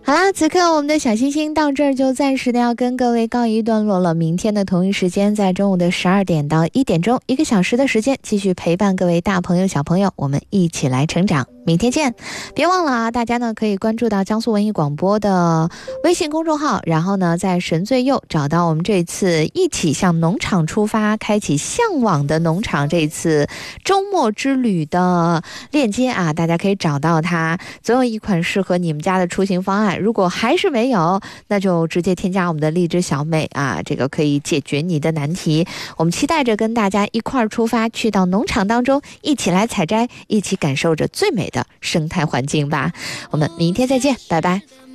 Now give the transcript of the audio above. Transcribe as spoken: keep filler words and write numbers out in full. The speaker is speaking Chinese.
好啦，此刻我们的小星星到这儿就暂时的要跟各位告一段落了。明天的同一时间，在中午的十二点到一点钟，一个小时的时间，继续陪伴各位大朋友小朋友，我们一起来成长。明天见！别忘了啊，大家呢可以关注到江苏文艺广播的微信公众号，然后呢在神最右找到我们这次一起向农场出发，开启向往的农场这次周末之旅的链接啊，大家可以找到它，总有一款适合你们家的出行方案。如果还是没有，那就直接添加我们的荔枝小美啊，这个可以解决你的难题。我们期待着跟大家一块儿出发，去到农场当中，一起来采摘，一起感受着最美的生态环境吧。我们明天再见，拜拜。